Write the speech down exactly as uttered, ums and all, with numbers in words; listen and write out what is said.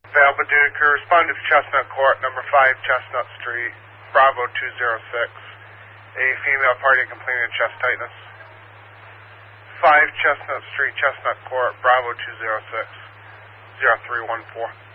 Val Paducah, respond to Chestnut Court, number five Chestnut Street, Bravo two zero six. A female party complaining of chest tightness. five Chestnut Street, Chestnut Court, Bravo two zero six, zero three one four.